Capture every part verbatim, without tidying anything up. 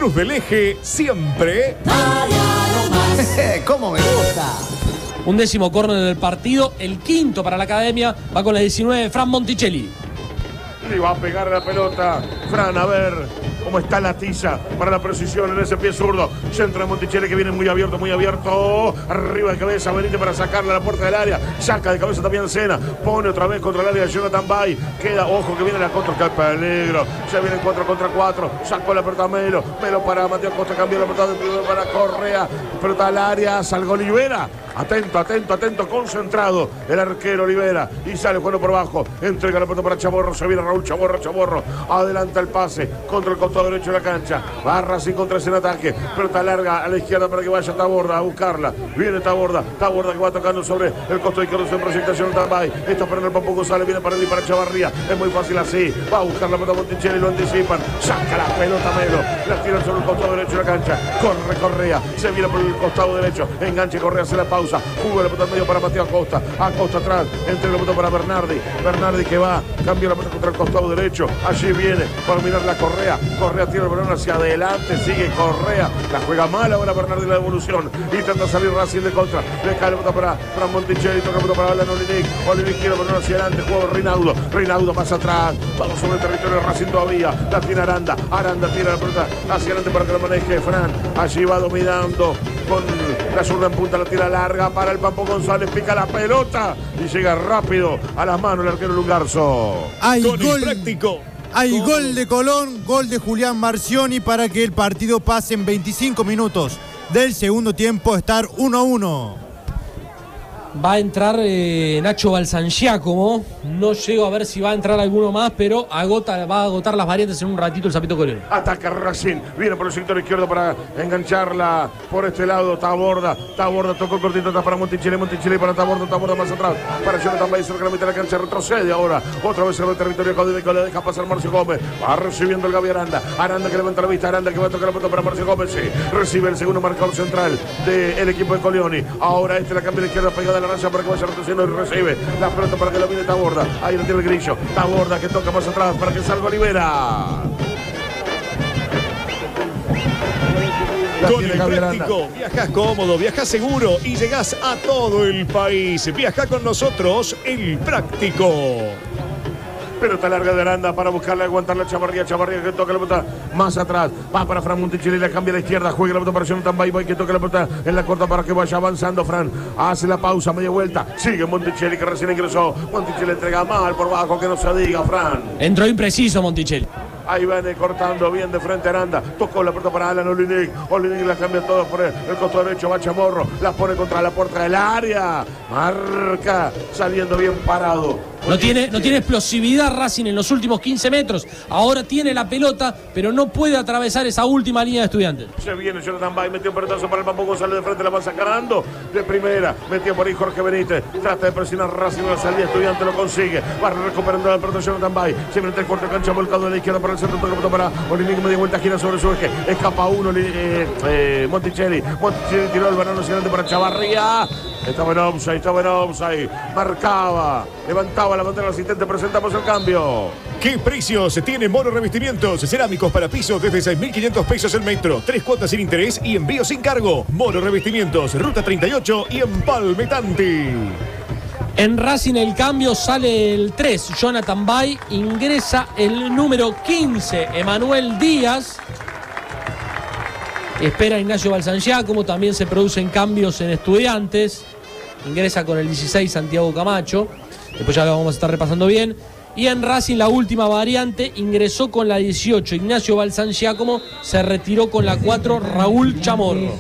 Cruz del Eje, siempre. ¿Cómo me gusta? Un décimo córner del partido, el quinto para la academia, va con la diecinueve, Fran Monticelli. Le va a pegar la pelota, Fran, a ver cómo está la tiza para la precisión en ese pie zurdo. Centro de Monticelli que viene muy abierto, muy abierto. Arriba de cabeza, Benítez para sacarle a la puerta del área. Saca de cabeza también Sena. Pone otra vez contra el área de Jonathan Bay. Queda, ojo que viene la contra, que peligro. Se viene cuatro contra cuatro. Sacó la pelota a Melo. Melo para Matías Costa, cambió la pelota de primero para Correa. Pelota al área, salgo Olivera. Atento, atento, atento, concentrado el arquero Olivera. Y sale jugando por abajo. Entrega la pelota para Chamorro. Se viene Raúl Chamorro, Chamorro. Adelanta el pase contra el costado derecho de la cancha. Barra sin contra ese ataque. Pelota larga a la izquierda para que vaya Taborda a buscarla. Viene Taborda. Taborda que va tocando sobre el costado izquierdo en proyectación Tambay. Está esperando el Papu González. Viene para él y para Chavarría. Es muy fácil así. Va a buscar la pelota Monticelli. Lo anticipan. Saca la pelota Melo. La tira sobre el costado derecho de la cancha. Corre Correa. Se viene por el costado derecho. Enganche Correa. Se la pausa. Jugó la pelota en medio para Matías Costa. Acosta atrás. Entre la pelota para Bernardi. Bernardi que va. Cambia la pelota contra el costado derecho. Allí viene para mirar la Correa. Correa tira el balón hacia adelante. Sigue Correa. La juega mal ahora Bernardi la devolución. Intenta salir Racing de contra. Le cae la pelota para, para Monticelli. Toca la pelota para Alan Olinic. Olinic quiere poner hacia adelante. Juega Reinaudo. Reinaudo pasa atrás. Vamos sobre el territorio de Racing todavía. La tiene Aranda. Aranda tira la pelota hacia adelante para que la maneje Fran. Allí va dominando con la zurda en punta. La tira larga para el Papo González. Pica la pelota y llega rápido a las manos el arquero Lungarzo. Hay con gol práctico. Hay gol de Colón, gol de Julián Marcioni para que el partido pase en veinticinco minutos del segundo tiempo, estar uno a uno. Va a entrar eh, Nacho Balsangiacomo. No llego a ver si va a entrar alguno más, pero agota, va a agotar las variantes en un ratito el Sapito Colón. Ataca Racing. Viene por el sector izquierdo para engancharla por este lado. Taborda. Taborda tocó el cortito atrás para Monticelli. Monticelli para Taborda. Taborda más atrás para Jonathan Bay. Cerca de la mitad de la cancha. Retrocede ahora. Otra vez en el territorio académico. Le deja pasar Marcio Gómez. Va recibiendo el Gaby Aranda. Aranda que levanta la vista. Aranda que va a tocar la pelota para Marcio Gómez. Sí. Recibe el segundo marcador central del equipo de Colioni. Ahora este la cambia a la izquierda pegada la raya para que vaya retrocediendo y recibe la pelota para que lo mire Taborda. Ahí lo tiene el Grillo. Taborda que toca más atrás para que salga Olivera. Con el práctico, viajás cómodo, viajás seguro y llegás a todo el país. Viajá con nosotros, el práctico. Pelota larga de Aranda para buscarle aguantar la Chavarría. Chavarría que toca la pelota más atrás. Va para Fran Monticelli, la cambia a la izquierda. Juega la pelota para Jonathan Bay. Bay que toca la pelota en la corta para que vaya avanzando. Fran hace la pausa, media vuelta. Sigue Monticelli que recién ingresó. Monticelli entrega mal por bajo, que no se diga, Fran. Entró impreciso Monticelli. Ahí viene cortando bien de frente Aranda. Tocó la pelota para Alan Olinic. Olinic la cambia todas por el, el costado derecho. Va Chamorro. La pone contra la puerta del área. Marca. Saliendo bien parado. No tiene, no tiene explosividad Racing en los últimos quince metros. Ahora tiene la pelota, pero no puede atravesar esa última línea de Estudiantes. Se viene Jonathan Bay, metió un pelotazo para el Papu González de frente, la va sacando de primera. Metió por ahí Jorge Benítez. Trata de presionar Racing, la salida Estudiantes lo consigue. Va recuperando la pelota Jonathan Bay. Se viene el cuarto cancha volcado de la izquierda para el centro. Toca para Olinic, media vuelta, gira sobre su eje. Escapa uno, eh, eh, Monticelli. Monticelli tiró el balón hacia adelante para Chavarría. Estaba en offside, estaba en offside. Marcaba, levantaba la bandera del asistente. Presentamos el cambio. ¿Qué precios tiene Moro Revestimientos? Cerámicos para pisos desde seis mil quinientos pesos el metro. Tres cuotas sin interés y envío sin cargo. Moro Revestimientos, Ruta treinta y ocho y Empalme Tanti. En Racing el cambio, sale el tres, Jonathan Bay. Ingresa el número quince, Emanuel Díaz. Espera Ignacio Balsangiacomo. También se producen cambios en Estudiantes. Ingresa con el dieciséis Santiago Camacho. Después ya lo vamos a estar repasando bien. Y en Racing la última variante, ingresó con la dieciocho Ignacio Balsangiacomo. Se retiró con la cuatro Raúl Chamorro.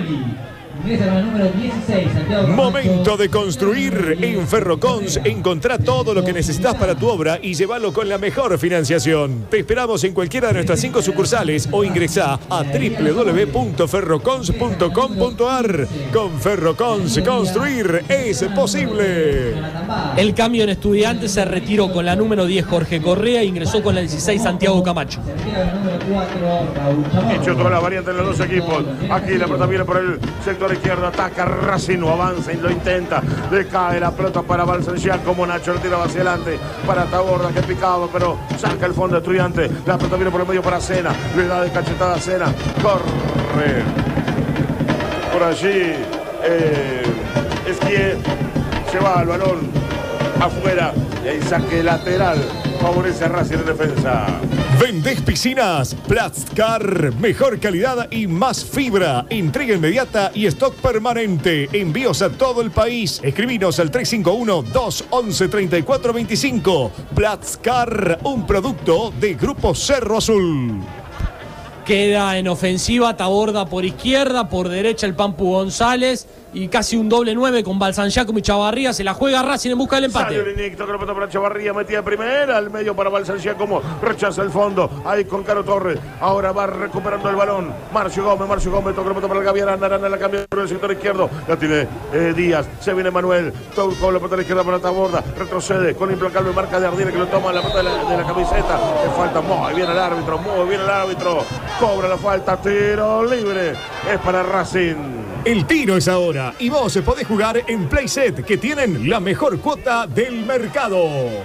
Momento de construir. En Ferrocons encontrá todo lo que necesitas para tu obra y llévalo con la mejor financiación. Te esperamos en cualquiera de nuestras cinco sucursales o ingresá a doble u doble u doble u punto ferrocons punto com punto a r. Con Ferrocons construir es posible. El cambio en Estudiantes, se retiró con la número diez Jorge Correa e ingresó con la dieciséis Santiago Camacho. Hecho toda la variante en los dos equipos. Aquí la pelota viene por el sector sector izquierdo, ataca Racing, no avanza y lo intenta. Le cae la pelota para Balsancián, como Nacho lo tira hacia adelante para Taborda, que picaba, pero saca el fondo Estudiante. La pelota viene por el medio para Sena, le da de cachetada a Sena, corre por allí. Eh, es que se va el balón afuera y ahí saque lateral. Favorece a Racing en defensa. ¿Vendés piscinas? Plastcar. Mejor calidad y más fibra. Entrega inmediata y stock permanente. Envíos a todo el país. Escribinos al tres cinco uno, dos once, treinta y cuatro veinticinco. Plastcar, un producto de Grupo Cerro Azul. Queda en ofensiva Taborda por izquierda, por derecha el Pampu González y casi un doble nueve con Balsangiacomo y Chavarría. Se la juega Racing en busca del empate. Salió Linic, toca la pelota para Chavarría, metida primera, al medio para Balsangiacomo, rechaza el fondo, ahí con Caro Torres. Ahora va recuperando el balón Marcio Gómez, Marcio Gómez, toca la pelota para el Gaby Aranda, Aranda la cambia por el sector izquierdo, la tiene eh, Díaz, se viene Manuel, toca la pelota a la izquierda para Taborda, retrocede con implacable marca de Ardile que lo toma la pelota de la, de la camiseta, le falta muy bien el árbitro, muy bien el árbitro, cobra la falta, tiro libre, es para Racing. El tiro es ahora y vos podés jugar en Playset, que tienen la mejor cuota del mercado.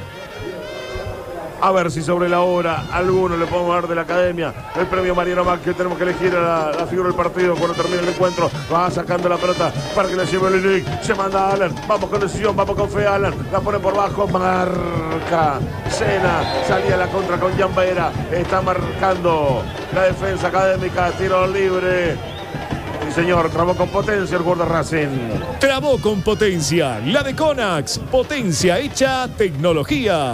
A ver si sobre la hora alguno le podemos dar de la academia el premio Mariano Mac, que tenemos que elegir a la, la figura del partido cuando termine el encuentro. Va sacando la pelota para que le lleve el Linic. Se manda a Alan. Vamos con decisión, vamos con fe. Alan la pone por bajo. Marca Sena. Salía la contra con Jan Vera. Está marcando la defensa académica. Tiro libre. Sí, señor, trabó con potencia el guarda Racing. Trabó con potencia. La de Conax. Potencia hecha tecnología.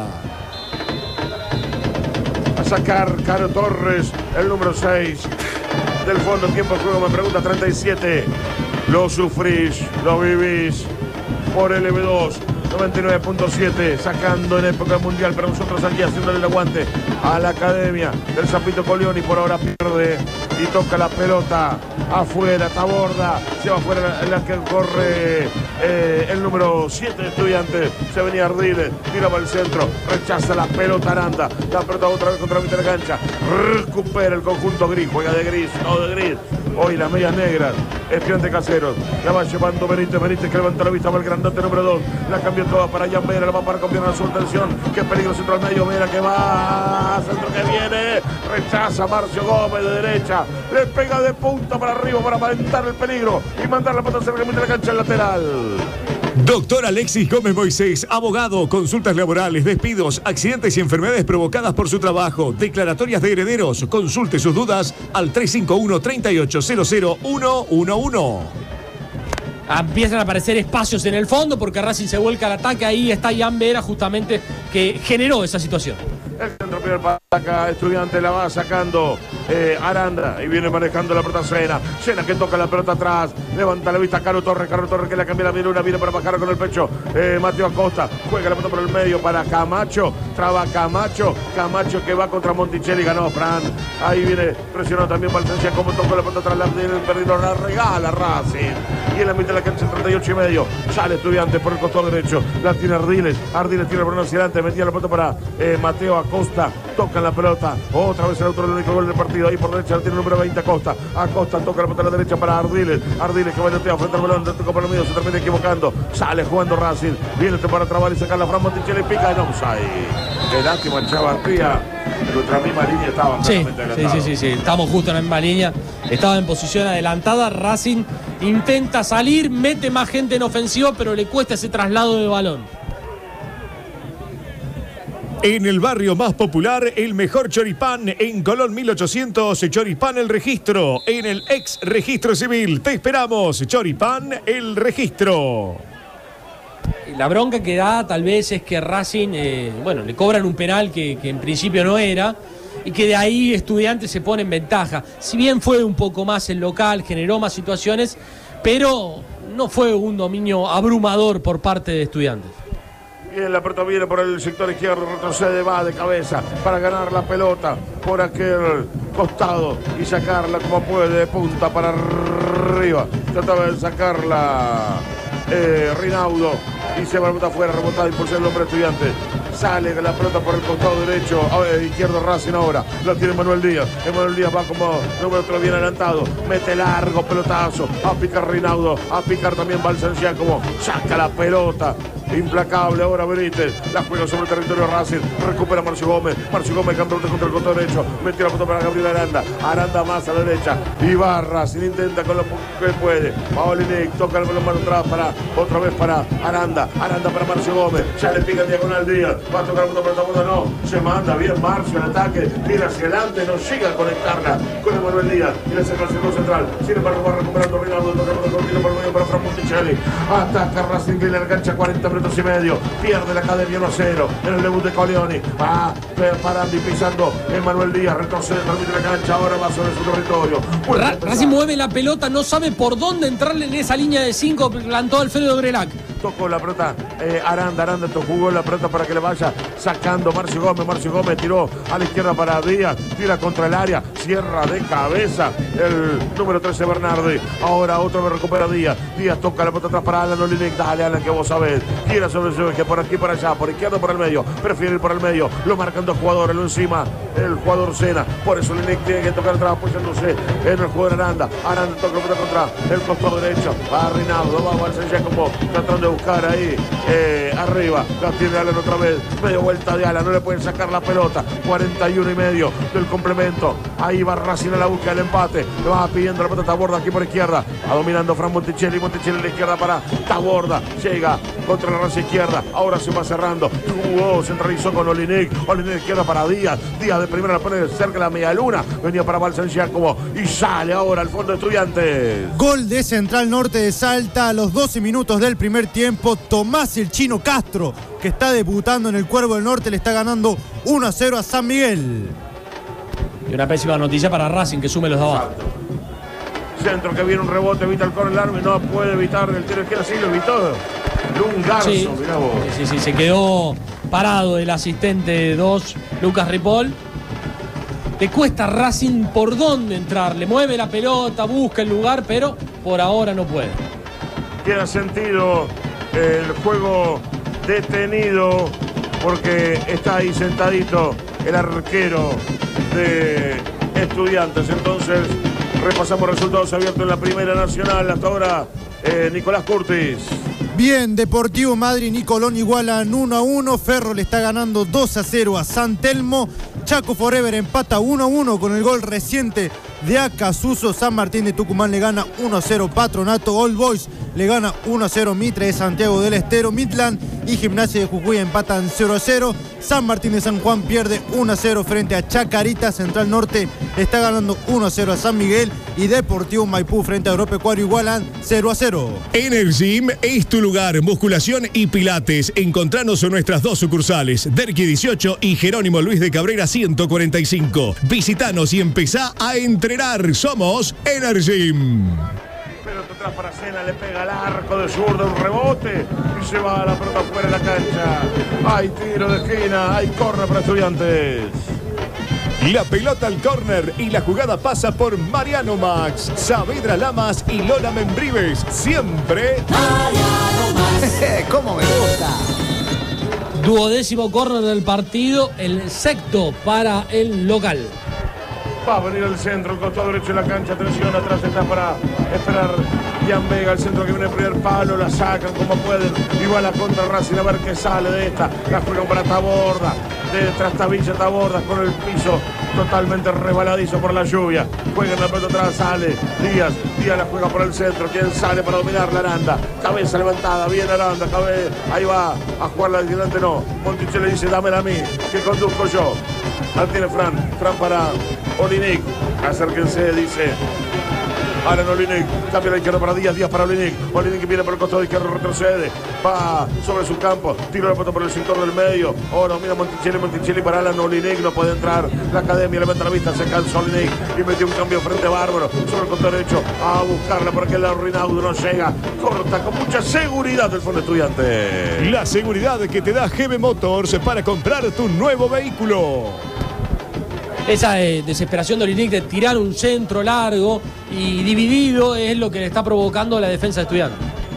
A sacar Caro Torres, el número seis del fondo. Tiempo de juego, me pregunta treinta y siete. Lo sufrís, lo vivís por L B dos. noventa y nueve punto siete, sacando en época mundial, pero nosotros aquí haciéndole el aguante a la academia del Zapito Colioni. Por ahora pierde y toca la pelota afuera. Taborda se va afuera, en la que corre eh, el número siete de Estudiantes. Se venía Ardiles, tira para el centro, rechaza la pelota Aranda. La pelota otra vez contra la mitad de la cancha. Recupera el conjunto gris, juega de gris, no de gris. Hoy las medias negras, Estudiantes Caseros. La va llevando Benítez, Benítez que levanta la vista para el grandote número dos. La cambió toda para Jan Vera, la va para copiar a su atención. Qué peligro centro al medio, Vera que va, centro que viene, rechaza Marcio Gómez de derecha, le pega de punta para arriba para alentar el peligro y mandar la pelota cerca de la cancha lateral. Doctor Alexis Gómez Moisés, abogado, consultas laborales, despidos, accidentes y enfermedades provocadas por su trabajo, declaratorias de herederos. Consulte sus dudas al tres cinco uno, treinta y ocho, cero cero, uno uno uno. Empiezan a aparecer espacios en el fondo porque Racing se vuelca al ataque. Ahí está Jan Vera justamente que generó esa situación. El centro primer para acá, Estudiante la va sacando eh, Aranda y viene manejando la pelota Sena. Sena que toca la pelota atrás, levanta la vista Caro Torres, Caro Torres que la cambia la miruna, viene para bajar con el pecho. Eh, Mateo Acosta juega la pelota por el medio para Camacho, traba Camacho, Camacho que va contra Monticelli, ganó Fran. Ahí viene presionado también Valencia, como tocó la pelota atrás, la tiene el perdido, la regala Racing. Y en la mitad de la cancha, treinta y ocho y medio, sale Estudiante por el costado derecho, la tiene Ardiles, Ardiles tiene el balón hacia adelante, metía la pelota para eh, Mateo Acosta, toca la pelota, otra vez el autor del único gol del partido, ahí por derecha tiene el número veinte Acosta, Acosta toca la pelota a la derecha para Ardiles, Ardiles que va a frente al balón, toca por el medio, se termina equivocando, sale jugando Racing, viene para trabar y sacar la Fran Monticelli, pica en offside. Qué lástima, Chavarría, en nuestra misma línea estaba sí, sí, sí, sí, sí, estamos justo en la misma línea, estaba en posición adelantada, Racing intenta salir, mete más gente en ofensiva, pero le cuesta ese traslado de balón. En el barrio más popular, el mejor choripán en Colón mil ochocientos, Choripán El Registro, en el ex registro civil. Te esperamos, Choripán El Registro. La bronca que da tal vez es que Racing, eh, bueno, le cobran un penal que, que en principio no era y que de ahí Estudiantes se pone en ventaja. Si bien fue un poco más el local, generó más situaciones, pero no fue un dominio abrumador por parte de Estudiantes. Bien, la pelota viene por el sector izquierdo, retrocede, va de cabeza para ganar la pelota por aquel costado y sacarla como puede de punta para arriba. Trataba de sacarla eh, Rinaudo y se va la pelota afuera, rebotada, impulsó el hombre Estudiante. Sale la pelota por el costado derecho, ahora, izquierdo Racing ahora. La tiene Manuel Díaz. Manuel Díaz va como número tres bien adelantado. Mete largo pelotazo. A picar Rinaudo. A picar también Balsanciá como saca la pelota. Implacable ahora Benítez. La juega sobre el territorio Racing. Recupera Marcio Gómez. Marcio Gómez cambia contra el costado derecho. Metió la pelota para Gabriel Aranda. Aranda más a la derecha. Y va Racing. Intenta con lo que puede. Paolinic toca el balón más atrás para otra vez para Aranda. Aranda para Marcio Gómez. Ya le pica el diagonal Díaz. Va a tocar la pelota para el no. Se manda bien Marcio en ataque. Tira hacia adelante. No llega a conectarla con el Manuel Díaz. Y le saca el centro central. Sin embargo va recuperando Rinaldo. Toca el balón por medio para Fran Monticelli. Ataca Racing que le alcanza cuarenta minutos y medio. Pierde la Academia uno a cero en el debut de Colioni. Va parando y pisando Manuel Díaz. Retrocede, permite la cancha. Ahora va sobre su territorio. Ra Racing mueve la pelota. No sabe por dónde entrarle en esa línea de cinco. Plantó Alfredo Grelac. Tocó la pelota eh, Aranda. Aranda jugó la pelota para que le vaya sacando Marcio Gómez. Marcio Gómez tiró a la izquierda para Díaz. Tira contra el área. Cierra de cabeza el número trece Bernardi. Ahora otro me recupera Díaz. Díaz toca la pelota atrás para Alan Olinik. Dale, Alan, que vos sabés. Quiere sobre el que por aquí por allá. Por izquierda por el medio. Prefiere ir por el medio. Lo marcan dos jugadores. Lo encima el jugador Sena. Por eso Olinik tiene que tocar atrás apoyándose en el jugador Aranda. Aranda toca la pelota contra el costado derecho. Va Rinaldo. Va Balsanciá como tratando de buscar ahí eh, arriba. La tiene Alan otra vez. Medio vuelta de Alan. No le pueden sacar la pelota. cuarenta y uno y medio del complemento. Ahí va Racing a la búsqueda del empate. Le va pidiendo la pelota Taborda aquí por izquierda. Va dominando Fran Monticelli. Monticelli a la izquierda para Taborda. Llega contra la raza izquierda. Ahora se va cerrando. Jugó, centralizó con Olinik. Olinik izquierda para Díaz. Díaz de primera la pone cerca de la media luna. Venía para Balsanciá como y sale ahora al fondo de Estudiantes. Gol de Central Norte de Salta a los doce minutos del primer tiempo. Tomás el Chino Castro, que está debutando en el Cuervo del Norte, le está ganando uno a cero a San Miguel. Y una pésima noticia para Racing, que sume los de abajo. Centro que viene un rebote, evita el córner largo y no puede evitar el tiro de izquierda. Sí, lo evitó. Lungarzo, sí, mirá vos. Sí, sí, se quedó parado el asistente dos, Lucas Ripoll. Le cuesta a Racing por dónde entrar. Le mueve la pelota, busca el lugar, pero por ahora no puede. Tiene sentido el juego detenido porque está ahí sentadito el arquero de Estudiantes. Entonces repasamos resultados abiertos en la Primera Nacional. Hasta ahora eh, Nicolás Curtis. Bien, Deportivo Madrid y Colón igualan uno a uno. Ferro le está ganando dos a cero a San Telmo. Chaco Forever empata uno a uno con el gol reciente de Acasuso. San Martín de Tucumán le gana uno a cero Patronato. Old Boys le gana uno a cero Mitre de Santiago del Estero. Midland y Gimnasia de Jujuy empatan cero a cero. San Martín de San Juan pierde uno a cero frente a Chacarita. Central Norte está ganando uno a cero a San Miguel. Y Deportivo Maipú frente a Agropecuario igualan cero a cero. Energym es tu lugar, musculación y pilates. Encontranos en nuestras dos sucursales, Derqui dieciocho y Jerónimo Luis de Cabrera ciento cuarenta y cinco. Visitanos y empezá a entrenar. Somos Energym. Pelota atrás para Sena, le pega al arco de zurdo, un rebote y se va la pelota fuera de la cancha. Hay tiro de esquina, hay córner para Estudiantes. La pelota al córner y la jugada pasa por Mariano Max, Saavedra Lamas y Lola Membrives. Siempre Mariano Max. ¿Cómo me gusta? Duodécimo córner del partido, el sexto para el local. Va a venir al centro, el costado derecho de la cancha. Atención, atrás está para esperar Ian Vega. El centro que viene el primer palo, la sacan como pueden. Igual a contra Racing a ver qué sale de esta. La juegan para Taborda. De Trastavilla Taborda con el piso totalmente rebaladizo por la lluvia. Juegan la pelota atrás, sale Díaz. Díaz la juega por el centro. ¿Quién sale para dominar la Aranda? Cabeza levantada, bien Aranda. Cabe... Ahí va a jugarla de delante, no. Monticelli le dice, dámela a mí, que conduzco yo. Ahí tiene Fran. Fran para Olinik. Acérquense, dice Alan Olinik. Cambia la izquierda para Díaz. Díaz para Olinik. Olinik que viene por el costado izquierdo, retrocede. Va sobre su campo. Tira la pelota por el sector del medio. Ahora mira Monticelli. Monticelli para Alan Olinik. No puede entrar. La Academia levanta la vista. Se cansa Olinik. Y metió un cambio frente a Bárbaro. Sobre el costado derecho. A buscarla por aquel lado. Rinaudo no llega. Corta con mucha seguridad el fondo Estudiante. la seguridad que te da G B Motors para comprar tu nuevo vehículo. Esa eh, desesperación de Olinik de tirar un centro largo y dividido es lo que le está provocando la defensa de Estudiantes.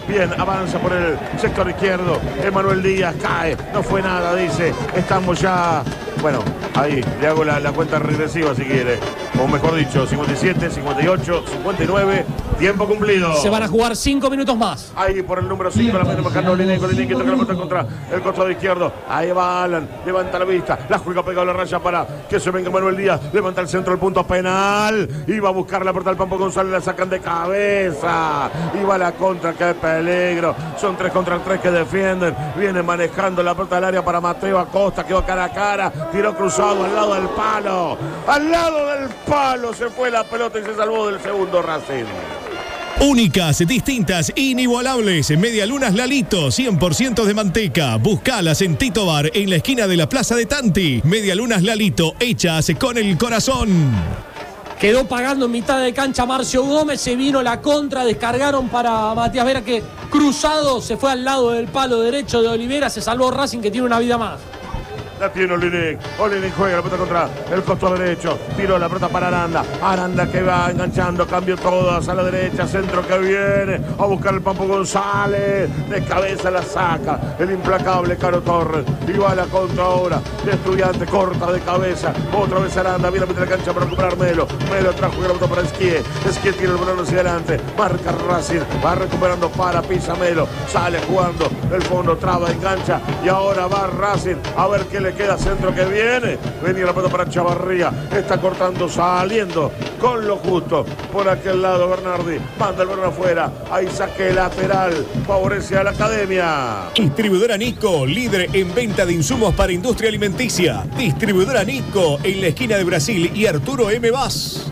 Bien, avanza por el sector izquierdo. Emanuel Díaz cae. No fue nada, dice. Estamos ya... Bueno, ahí le hago la, la cuenta regresiva si quiere. O mejor dicho, cincuenta y siete, cincuenta y ocho, cincuenta y nueve. Tiempo cumplido. Se van a jugar cinco minutos más. Ahí por el número cinco, la mete marcando Lineco, Lineco que toca la pelota contra el costado izquierdo. Ahí va Alan, levanta la vista, la juega pegado a la raya para que se venga Manuel Díaz, levanta el centro del punto penal. Y va a buscar la pelota del Pampo González, la sacan de cabeza. Y va la contra, qué peligro. Son tres contra tres que defienden. Viene manejando la pelota del área para Mateo Acosta, quedó cara a cara, tiró cruzado al lado del palo. Al lado del palo se fue la pelota y se salvó del segundo Racing. Únicas, distintas, inigualables. Medialunas Lalito, cien por ciento de manteca. Buscalas en Tito Bar, en la esquina de la Plaza de Tanti. Medialunas Lalito, hechas con el corazón. Quedó pagando en mitad de cancha Marcio Gómez, se vino la contra, descargaron para Matías Vera, que cruzado se fue al lado del palo derecho de Olivera, se salvó Racing, que tiene una vida más. La tiene Olinik. Olinik juega la pelota contra el costado derecho. Tiró la pelota para Aranda. Aranda que va enganchando. Cambio todas a la derecha. Centro que viene a buscar el Pampo González. De cabeza la saca el implacable Caro Torres. Y va a la contra ahora de Estudiante. Corta de cabeza. Otra vez Aranda. Viene a meter la cancha para recuperar Melo. Melo trajo la pelota para Esquie. Esquie tira el balón hacia adelante. Marca Racing. Va recuperando para pisa Melo. Sale jugando. El fondo traba, engancha. Y ahora va Racing. A ver qué le queda, centro que viene. Venía la pelota para Chavarría. Está cortando, saliendo con lo justo. Por aquel lado Bernardi. Manda el balón afuera. Ahí saque lateral. Favorece a la Academia. Distribuidora Nico, líder en venta de insumos para industria alimenticia. Distribuidora Nico, en la esquina de Brasil y Arturo M. Vaz.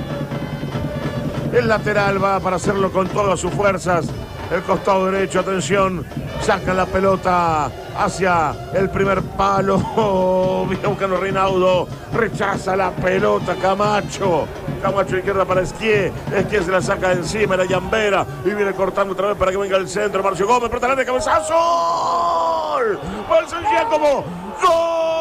El lateral va para hacerlo con todas sus fuerzas. El costado derecho, atención. Sacan la pelota hacia el primer palo. Viene buscando Reinaudo. Rechaza la pelota Camacho. Camacho izquierda para Esquie. Esquie se la saca de encima la Llambera. Y viene cortando otra vez para que venga el centro. Marcio Gómez, pelota de cabezazo. ¡Gol! ¡Gol Giacomo! ¡Gol!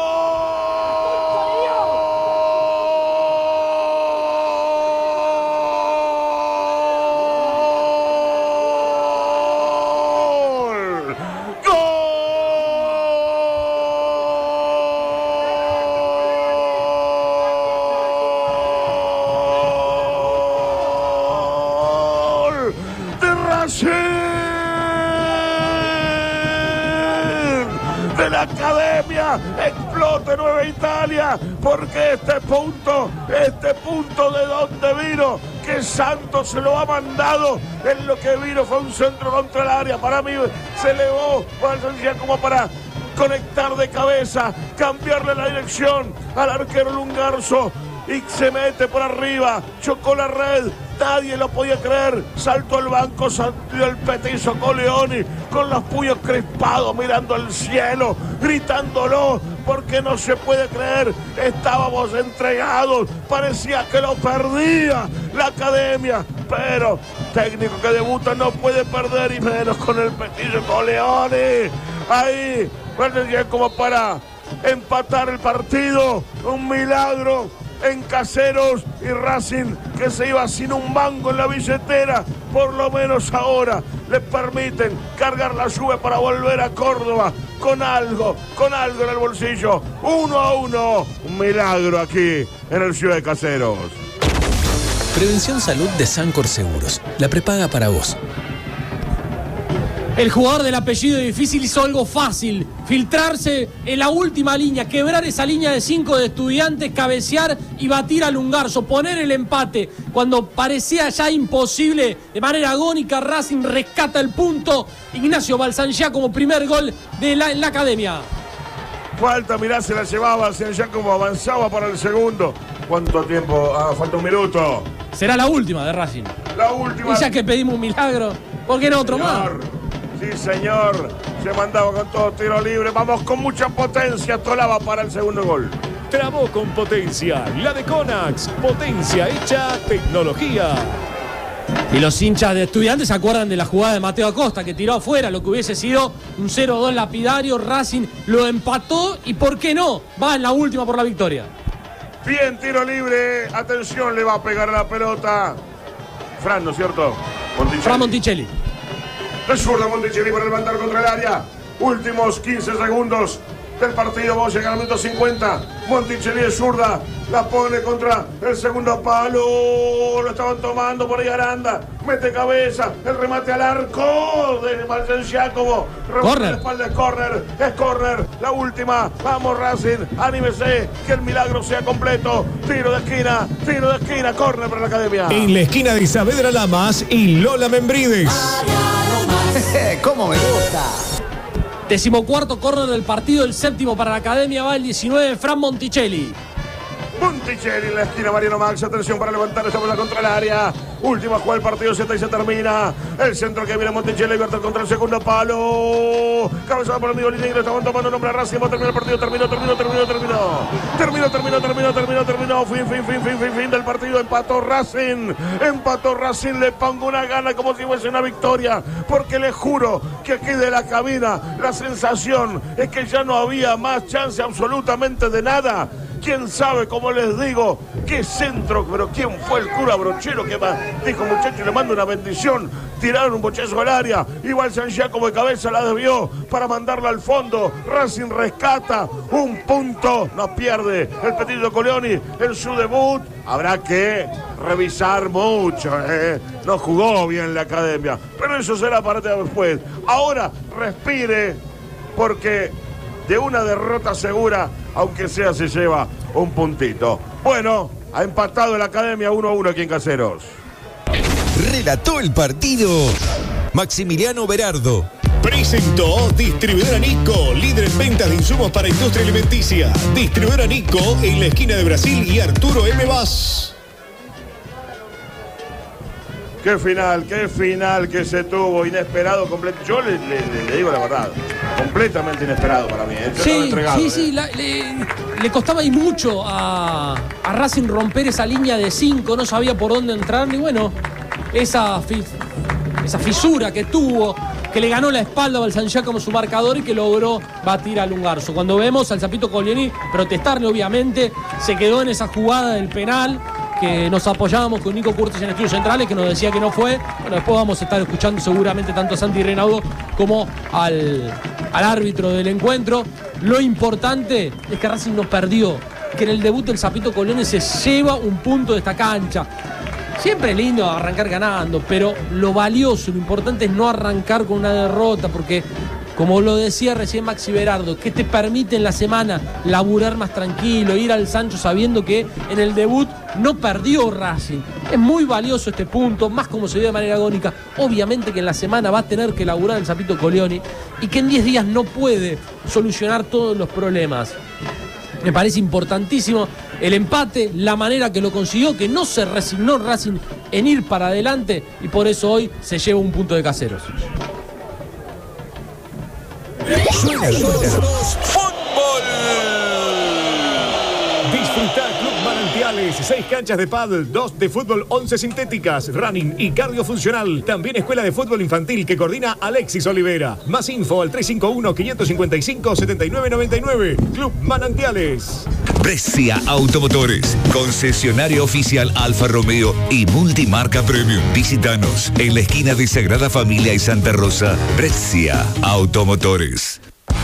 De la Academia, explote Nueva Italia, porque este punto, este punto de donde vino, que Santos se lo ha mandado, en lo que vino fue un centro contra el área, para mí se elevó como para conectar de cabeza, cambiarle la dirección al arquero Lungarzo, y se mete por arriba, chocó la red, nadie lo podía creer, saltó al banco, salió el petizo Coleoni con los puños crispados mirando al cielo, gritándolo, porque no se puede creer, estábamos entregados, parecía que lo perdía la Academia, pero técnico que debuta no puede perder, y menos con el petizo Coleoni, ahí, como para empatar el partido, un milagro en Caseros, y Racing, que se iba sin un mango en la billetera, por lo menos ahora le permiten cargar la lluvia para volver a Córdoba con algo, con algo en el bolsillo. Uno a uno, un milagro aquí en el Ciudad de Caseros. Prevención Salud de Sancor Seguros, la prepaga para vos. El jugador del apellido difícil hizo algo fácil, filtrarse en la última línea, quebrar esa línea de cinco de Estudiantes, cabecear y batir a Lungarzo, poner el empate. Cuando parecía ya imposible, de manera agónica, Racing rescata el punto. Ignacio Balsanchá como primer gol de la, en la Academia. Falta, mirá, se la llevaba ya como avanzaba para el segundo. ¿Cuánto tiempo? Ah, falta un minuto. Será la última de Racing. La última. Y ya que pedimos un milagro, ¿por qué no otro más? Sí, señor. Se mandaba con todo tiro libre. Vamos con mucha potencia. Tolaba para el segundo gol. Trabó con potencia. La de Conax. Potencia hecha tecnología. Y los hinchas de Estudiantes se acuerdan de la jugada de Mateo Acosta, que tiró afuera lo que hubiese sido un cero dos lapidario. Racing lo empató y, ¿por qué no? Va en la última por la victoria. Bien, tiro libre. Atención, le va a pegar a la pelota Fran, ¿no es cierto? Monticelli. Fran Monticelli. El zurdo Monticelli para levantar contra el área. Últimos quince segundos del partido. Vamos a llegar al minuto cincuenta. Monticelli de zurda. La pone contra el segundo palo. Lo estaban tomando por ahí Aranda. Mete cabeza. El remate al arco de Balsan Giacomo. Corner. La espalda es corner. Es corner. La última. Vamos Racing. Anímese. Que el milagro sea completo. Tiro de esquina. Tiro de esquina. Corner para la academia. En la esquina de Saavedra Lamas y Lola Membrides. ¿Cómo me gusta? Decimocuarto córner del partido, el séptimo para la academia, va el diecinueve, Fran Monticelli. Monticelli en la esquina, Mariano Max, atención para levantar esa bola contra el área. Última jugada del partido, Z y se termina. El centro que viene Monticelli, Bertel contra el segundo palo. Cabezada por el amigo Linegro, estaban tomando nombre a Racing. Va a terminar el partido, terminó, terminó, terminó, terminó. Terminó, terminó, terminó, terminó, terminó. Fin, fin, fin, fin, fin, fin del partido. Empató Racing. Empató Racing, le pongo una gana como si fuese una victoria. Porque le juro que aquí de la cabina la sensación es que ya no había más chance absolutamente de nada. ¿Quién sabe, como les digo, qué centro? Pero ¿quién fue el cura Brochero que más dijo, muchachos, le mando una bendición? Tiraron un bochazo al área. Y Balsan Giacomo de cabeza la desvió para mandarla al fondo. Racing rescata un punto. No pierde el Petito Coleoni en su debut. Habrá que revisar mucho, ¿eh? No jugó bien la academia. Pero eso será para después. Ahora respire, porque de una derrota segura, aunque sea, se lleva un puntito. Bueno, ha empatado la academia uno a uno aquí en Caseros. Relató el partido Maximiliano Berardo. Presentó Distribuidora Nico, líder en ventas de insumos para industria alimenticia. Distribuidora Nico en la esquina de Brasil y Arturo M. Vaz. Qué final, qué final que se tuvo, inesperado, completo. Yo le, le, le digo la verdad, completamente inesperado para mí. ¿eh? Sí, entregado, sí, ¿eh? sí, la, le, le costaba y mucho a, a Racing romper esa línea de cinco, no sabía por dónde entrar, y bueno, esa, fi, esa fisura que tuvo, que le ganó la espalda a Balsan Giacomo su marcador y que logró batir a Lungarzo. Cuando vemos al Zapito Coglioni protestarle, obviamente, se quedó en esa jugada del penal, que nos apoyábamos con Nico Curtis en estudios centrales, que nos decía que no fue. Bueno, después vamos a estar escuchando seguramente tanto a Santi Reinaudo como al, al árbitro del encuentro. Lo importante es que Racing no perdió, que en el debut del Zapito Coglioni se lleva un punto de esta cancha. Siempre es lindo arrancar ganando, pero lo valioso, lo importante es no arrancar con una derrota, porque, como lo decía recién Maxi Berardo, que te permite en la semana laburar más tranquilo, ir al Sancho sabiendo que en el debut no perdió Racing. Es muy valioso este punto, más como se dio de manera agónica. Obviamente que en la semana va a tener que laburar el Zapito Coglioni y que en diez días no puede solucionar todos los problemas. Me parece importantísimo el empate, la manera que lo consiguió, que no se resignó Racing en ir para adelante, y por eso hoy se lleva un punto de Caseros. Suena, suena. ¡Fútbol! Disfruta Club Manantiales, seis canchas de pádel, dos de fútbol, once sintéticas, running y cardio funcional. También escuela de fútbol infantil que coordina Alexis Olivera. Más info al tres cinco uno, cinco cinco cinco, siete nueve nueve nueve. Club Manantiales. Brescia Automotores, concesionario oficial Alfa Romeo y multimarca Premium. Visítanos en la esquina de Sagrada Familia y Santa Rosa. Brescia Automotores.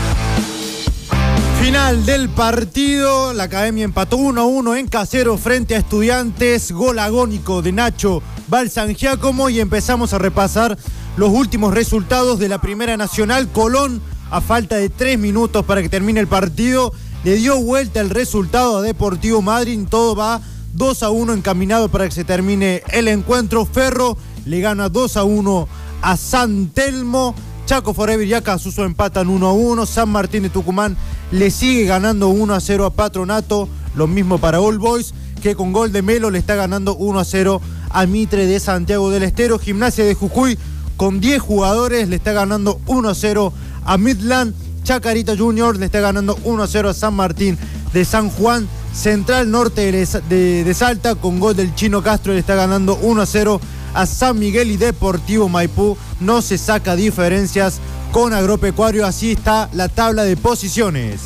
Final del partido, la academia empató uno a uno en Caseros frente a Estudiantes, gol agónico de Nacho Balsan Giacomo, y empezamos a repasar los últimos resultados de la Primera Nacional. Colón, a falta de tres minutos para que termine el partido, le dio vuelta el resultado a Deportivo Madryn. Todo va dos a uno encaminado para que se termine el encuentro. Ferro le gana dos a uno a San Telmo. Chaco Forever y Acasuso empatan uno a uno. San Martín de Tucumán le sigue ganando uno a cero a Patronato. Lo mismo para All Boys, que con gol de Melo le está ganando uno a cero a Mitre de Santiago del Estero. Gimnasia de Jujuy con diez jugadores le está ganando uno a cero a Midland. Chacarita Junior le está ganando uno a cero a San Martín de San Juan. Central Norte de, de, de Salta con gol del Chino Castro le está ganando uno a cero a San Miguel, y Deportivo Maipú no se saca diferencias con Agropecuario. Así está la tabla de posiciones.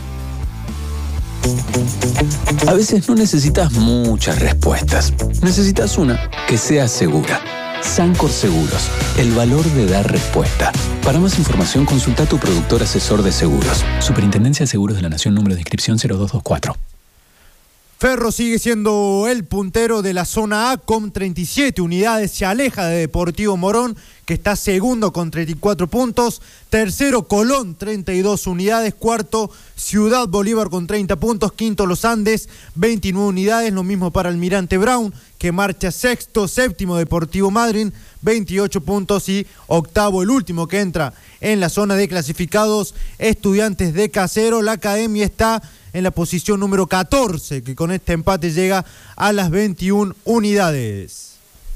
A veces no necesitas muchas respuestas. Necesitas una que sea segura. Sancor Seguros, el valor de dar respuesta. Para más información, consulta a tu productor asesor de seguros. Superintendencia de Seguros de la Nación, número de inscripción cero dos dos cuatro. Ferro sigue siendo el puntero de la zona A con treinta y siete unidades, se aleja de Deportivo Morón, que está segundo con treinta y cuatro puntos, tercero Colón, treinta y dos unidades, cuarto Ciudad Bolívar con treinta puntos, quinto Los Andes, veintinueve unidades, lo mismo para Almirante Brown, que marcha sexto, séptimo Deportivo Madryn, veintiocho puntos, y octavo, el último que entra en la zona de clasificados, Estudiantes de Casero. La Academia está en la posición número catorce, que con este empate llega a las veintiuna unidades.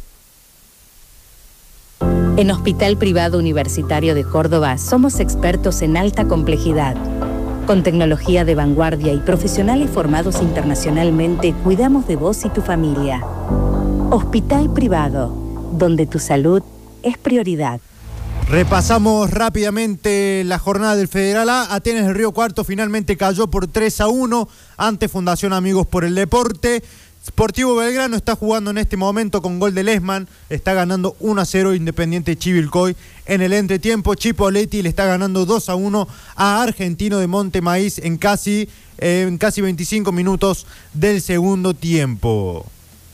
En Hospital Privado Universitario de Córdoba somos expertos en alta complejidad. Con tecnología de vanguardia y profesionales formados internacionalmente, cuidamos de vos y tu familia. Hospital Privado, donde tu salud es prioridad. Repasamos rápidamente la jornada del Federal A. Atenas del Río Cuarto finalmente cayó por tres a uno ante Fundación Amigos por el Deporte. Sportivo Belgrano está jugando en este momento con gol de Lesman, está ganando uno a cero Independiente Chivilcoy. En el entretiempo, Chipoleti le está ganando dos a uno a Argentino de Montemaíz en casi, eh, en casi veinticinco minutos del segundo tiempo.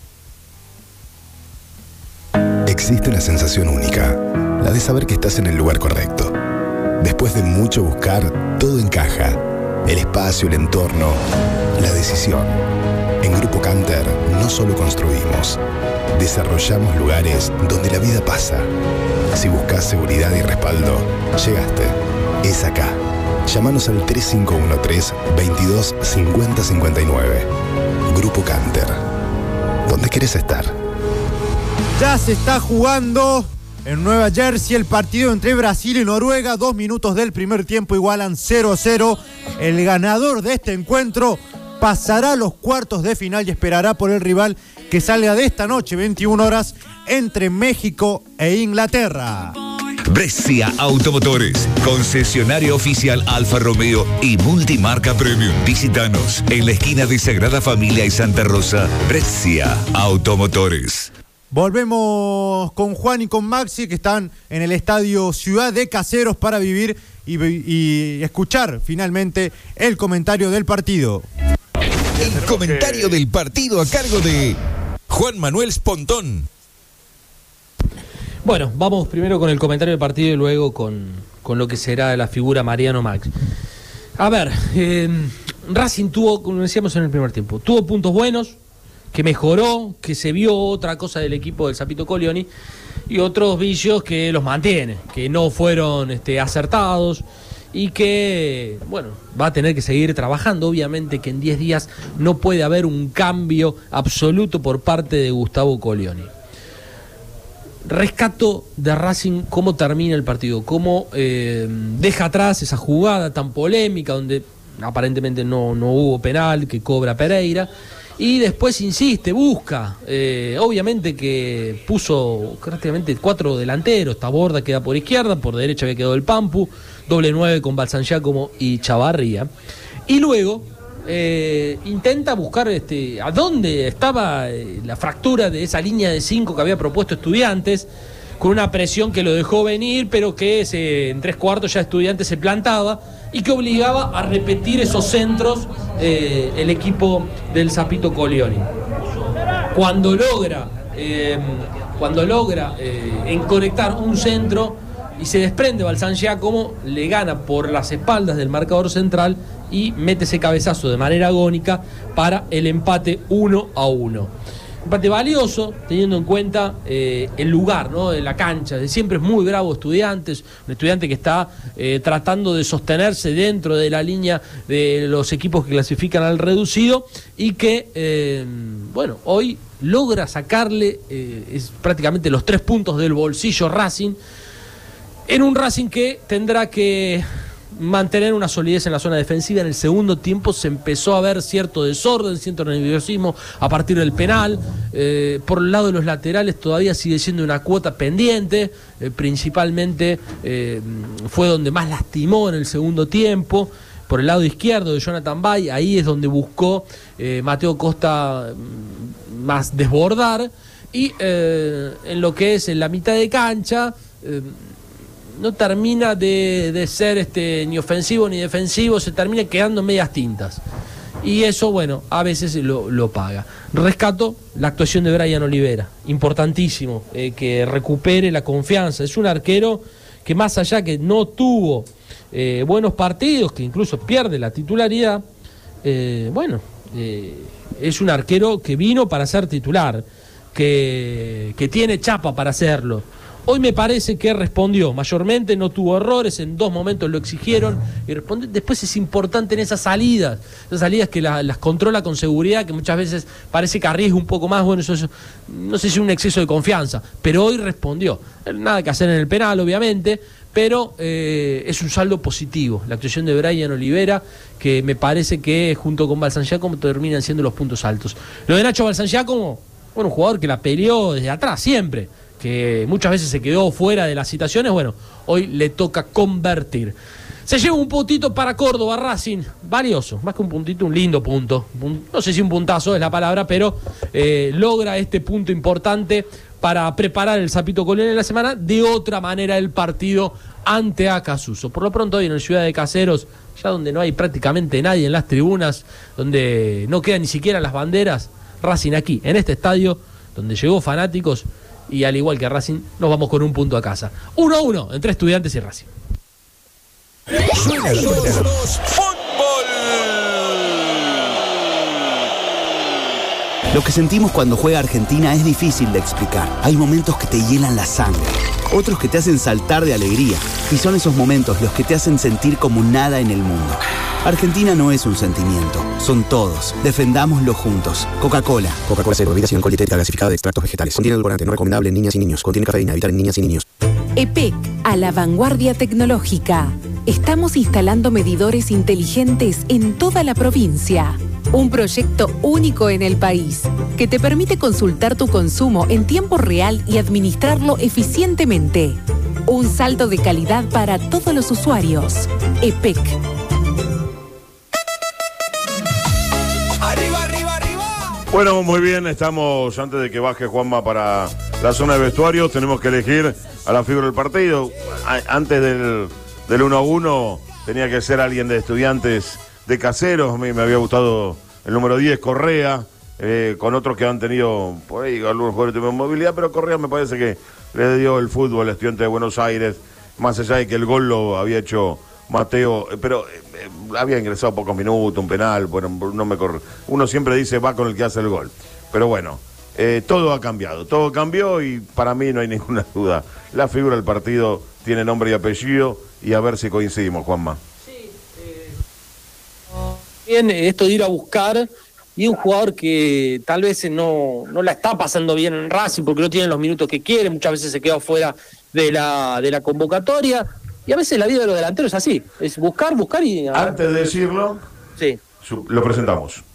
Existe una sensación única, la de saber que estás en el lugar correcto. Después de mucho buscar, todo encaja. El espacio, el entorno, la decisión. En Grupo Canter no solo construimos, desarrollamos lugares donde la vida pasa. Si buscas seguridad y respaldo, llegaste. Es acá. Llámanos al tres cinco uno tres, veintidós cincuenta cincuenta y nueve. Grupo Canter. ¿Dónde querés estar? Ya se está jugando en Nueva Jersey el partido entre Brasil y Noruega. Dos minutos del primer tiempo igualan cero a cero. El ganador de este encuentro pasará a los cuartos de final y esperará por el rival que salga de esta noche, veintiuna horas, entre México e Inglaterra. Brescia Automotores, concesionario oficial Alfa Romeo y multimarca Premium. Visítanos en la esquina de Sagrada Familia y Santa Rosa. Brescia Automotores. Volvemos con Juan y con Maxi, que están en el estadio Ciudad de Caseros para vivir y, y escuchar finalmente el comentario del partido. El comentario del partido a cargo de Juan Manuel Spontón. Bueno, vamos primero con el comentario del partido y luego con, con lo que será la figura Mariano Max. A ver, eh, Racing tuvo, como decíamos en el primer tiempo, tuvo puntos buenos, que mejoró, que se vio otra cosa del equipo del Sapito Colioni, y otros vicios que los mantiene, que no fueron este, acertados, y que, bueno, va a tener que seguir trabajando. Obviamente que en diez días no puede haber un cambio absoluto por parte de Gustavo Colioni. Rescato de Racing cómo termina el partido, cómo eh, deja atrás esa jugada tan polémica donde aparentemente no, no hubo penal que cobra Pereira, y después insiste, busca, eh, obviamente que puso prácticamente cuatro delanteros. Taborda queda por izquierda, por derecha había quedado el Pampu, doble nueve con Balsan Giacomo y Chavarría, y luego eh, intenta buscar este, a dónde estaba eh, la fractura de esa línea de cinco que había propuesto Estudiantes, con una presión que lo dejó venir, pero que se, en tres cuartos ya Estudiantes se plantaba y que obligaba a repetir esos centros eh, el equipo del Sapito Colioni. Cuando logra, eh, cuando logra eh, enconectar un centro y se desprende Balsan Giacomo, le gana por las espaldas del marcador central y mete ese cabezazo de manera agónica para el empate uno a uno. Empate valioso, teniendo en cuenta eh, el lugar, ¿no?, de la cancha. De siempre es muy bravo Estudiantes, un estudiante que está eh, tratando de sostenerse dentro de la línea de los equipos que clasifican al reducido, y que, eh, bueno, hoy logra sacarle eh, es prácticamente los tres puntos del bolsillo Racing, en un Racing que tendrá que mantener una solidez en la zona defensiva. En el segundo tiempo se empezó a ver cierto desorden, cierto nerviosismo a partir del penal. Eh, por el lado de los laterales todavía sigue siendo una cuota pendiente, eh, principalmente eh, fue donde más lastimó en el segundo tiempo. Por el lado izquierdo de Jonathan Bay, ahí es donde buscó eh, Mateo Costa más desbordar, y eh, en lo que es en la mitad de cancha eh, no termina de, de ser este ni ofensivo ni defensivo, se termina quedando medias tintas. Y eso, bueno, a veces lo, lo paga. Rescato la actuación de Brian Olivera, importantísimo, eh, que recupere la confianza. Es un arquero que más allá que no tuvo eh, buenos partidos, que incluso pierde la titularidad, eh, bueno, eh, es un arquero que vino para ser titular, que, que tiene chapa para hacerlo. Hoy me parece que respondió, mayormente no tuvo errores, en dos momentos lo exigieron y respondió. Después es importante en esas salidas, esas salidas que la, las controla con seguridad, que muchas veces parece que arriesga un poco más, bueno, eso es, no sé si es un exceso de confianza, pero hoy respondió. Nada que hacer en el penal, obviamente, pero eh, es un saldo positivo. La actuación de Brian Olivera, que me parece que junto con Balsan Giacomo terminan siendo los puntos altos. Lo de Nacho Balsan Giacomo, bueno, un jugador que la peleó desde atrás siempre, que muchas veces se quedó fuera de las citaciones, bueno, hoy le toca convertir. Se lleva un puntito para Córdoba, Racing, valioso, más que un puntito, un lindo punto. No sé si un puntazo es la palabra, pero eh, logra este punto importante para preparar el Sapito Colón en la semana, de otra manera el partido ante Acasuso. Por lo pronto hoy en el Ciudad de Caseros, ya donde no hay prácticamente nadie en las tribunas, donde no quedan ni siquiera las banderas, Racing aquí, en este estadio, donde llegó fanáticos, y al igual que Racing, nos vamos con un punto a casa. uno a uno entre Estudiantes y Racing. Suena todos fútbol. Lo que sentimos cuando juega Argentina es difícil de explicar. Hay momentos que te hielan la sangre, otros que te hacen saltar de alegría. Y son esos momentos los que te hacen sentir como nada en el mundo. Argentina no es un sentimiento, son todos. Defendámoslo juntos. Coca-Cola. Coca-Cola Cero, bebida sin alcohol dietética gasificada de extractos vegetales. Contiene edulcorante, no recomendable en niñas y niños. Contiene cafeína, evitar en niñas y niños. E P E C, a la vanguardia tecnológica. Estamos instalando medidores inteligentes en toda la provincia. Un proyecto único en el país, que te permite consultar tu consumo en tiempo real y administrarlo eficientemente. Un salto de calidad para todos los usuarios. E P E C. Arriba, arriba, arriba. Bueno, muy bien, estamos antes de que baje Juanma para la zona de vestuario, tenemos que elegir a la figura del partido. A- antes del, del uno a uno tenía que ser alguien de Estudiantes de Caseros. A mí me había gustado el número diez, Correa, eh, con otros que han tenido por ahí algunos jugadores tuvieron movilidad, pero Correa me parece que le dio el fútbol al Estudiante de Buenos Aires, más allá de que el gol lo había hecho Mateo, pero eh, eh, había ingresado pocos minutos, un penal, bueno, no me corre. Uno siempre dice va con el que hace el gol, pero bueno, eh, todo ha cambiado, todo cambió y para mí no hay ninguna duda. La figura del partido tiene nombre y apellido y a ver si coincidimos, Juanma. Bien, esto de ir a buscar, y un jugador que tal vez no, no la está pasando bien en Racing porque no tiene los minutos que quiere, muchas veces se queda fuera de la, de la convocatoria, y a veces la vida de los delanteros es así, es buscar, buscar y... Antes de decirlo, sí. su- lo presentamos.